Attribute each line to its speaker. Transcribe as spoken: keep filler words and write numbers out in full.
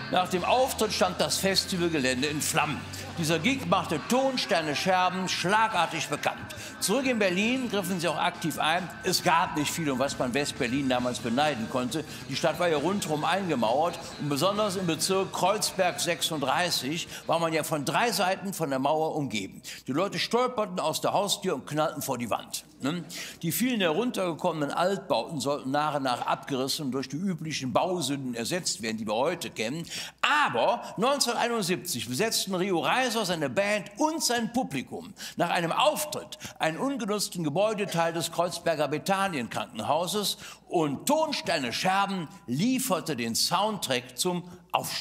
Speaker 1: Nach dem Auftritt stand das Festivalgelände in Flammen. Dieser Gig machte Ton, Sterne, Scherben schlagartig bekannt. Zurück in Berlin griffen sie auch aktiv ein. Es gab nicht viel, um was man West-Berlin damals beneiden konnte. Die Stadt war ja rundherum eingemauert. Und besonders im Bezirk Kreuzberg sechsunddreißig war man ja von drei Seiten von der Mauer umgeben. Die Leute stolperten aus der Haustür und knallten vor die Wand. Die vielen heruntergekommenen Altbauten sollten nach und nach abgerissen und durch die üblichen Bausünden ersetzt werden, die wir heute kennen. Aber neunzehnhunderteinundsiebzig besetzten Rio Reiser, seine Band und sein Publikum nach einem Auftritt einen ungenutzten Gebäudeteil des Kreuzberger Bethanien-Krankenhauses und Ton, Sterne, Scherben lieferte den Soundtrack zum Aufstieg.